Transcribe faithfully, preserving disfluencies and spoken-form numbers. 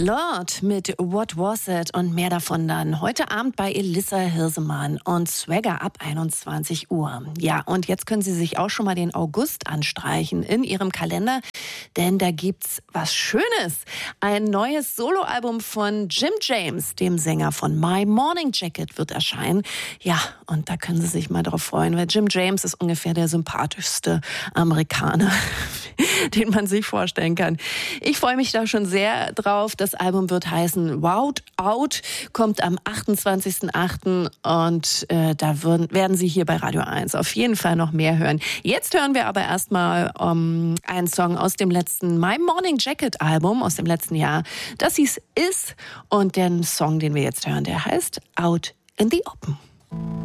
Lord mit What Was It und mehr davon dann heute Abend bei Elissa Hirsemann und Swagger ab einundzwanzig Uhr. Ja, und jetzt können Sie sich auch schon mal den August anstreichen in Ihrem Kalender, denn da gibt's was Schönes. Ein neues Soloalbum von Jim James, dem Sänger von My Morning Jacket, wird erscheinen. Ja, und da können Sie sich mal drauf freuen, weil Jim James ist ungefähr der sympathischste Amerikaner, den man sich vorstellen kann. Ich freue mich da schon sehr drauf. Das Album wird heißen Wout Out, kommt am achtundzwanzigsten achten und äh, da würden, werden Sie hier bei Radio eins auf jeden Fall noch mehr hören. Jetzt hören wir aber erstmal um, einen Song aus dem letzten My Morning Jacket Album aus dem letzten Jahr. Das hieß Is und den Song, den wir jetzt hören, der heißt Out in the Open.